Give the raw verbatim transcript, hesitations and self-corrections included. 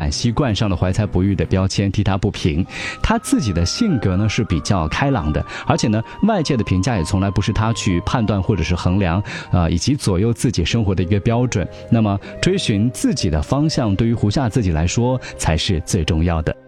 惋惜冠上了怀才不遇的标签，替他不平。他自己的性格呢是比较开朗的，而且呢外界的评价也从来不是他去判断或者是衡量啊、呃、以及左右自己生活的一个标准。那么追寻自己的方向，对于胡夏自己来说才是最重要的。